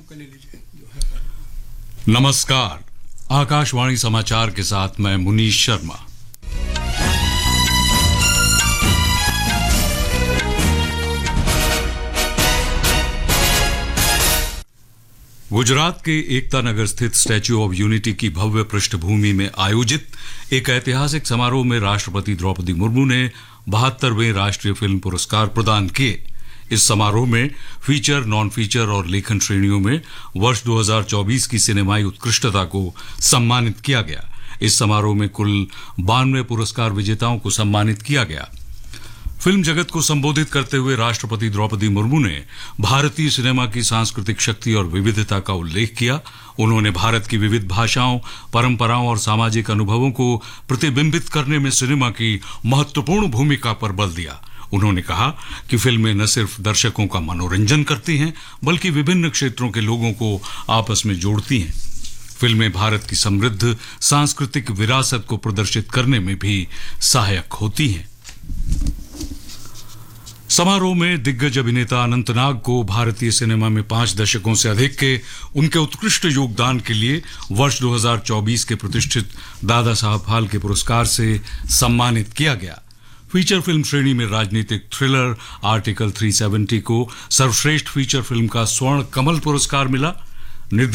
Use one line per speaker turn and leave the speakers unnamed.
आपका ले लीजिए जो है।
नमस्कार, आकाशवाणी समाचार के साथ मैं मुनीश शर्मा। गुजरात के एकता नगर स्थित स्टैच्यू ऑफ यूनिटी की भव्य पृष्ठभूमि में आयोजित एक ऐतिहासिक समारोह में राष्ट्रपति द्रौपदी मुर्मू ने 72वें राष्ट्रीय फिल्म पुरस्कार प्रदान किए। इस समारोह में फीचर, नॉन फीचर और लेखन श्रेणियों में वर्ष 2024 की सिनेमाई उत्कृष्टता को सम्मानित किया गया। इस समारोह में कुल 92 पुरस्कार विजेताओं को सम्मानित किया गया। फिल्म जगत को संबोधित करते हुए राष्ट्रपति द्रौपदी मुर्मू ने भारतीय सिनेमा की सांस्कृतिक शक्ति और विविधता का उल्लेख किया। उन्होंने भारत की विविध भाषाओं, परंपराओं और सामाजिक अनुभवों को प्रतिबिंबित करने में सिनेमा की महत्वपूर्ण भूमिका पर बल दिया। उन्होंने कहा कि फिल्में न सिर्फ दर्शकों का मनोरंजन करती हैं, बल्कि विभिन्न क्षेत्रों के लोगों को आपस में जोड़ती हैं। फिल्में भारत की समृद्ध सांस्कृतिक विरासत को प्रदर्शित करने में भी सहायक होती हैं। समारोह में दिग्गज अभिनेता अनंत नाग को भारतीय सिनेमा में 5 दशकों से अधिक के उनके उत्कृष्ट योगदान के लिए वर्ष 2024 के प्रतिष्ठित दादा साहब फाल्के पुरस्कार से सम्मानित किया गया। फीचर फिल्म श्रेणी में राजनीतिक थ्रिलर आर्टिकल 370 को सर्वश्रेष्ठ फीचर फिल्म का स्वर्ण कमल पुरस्कार मिला।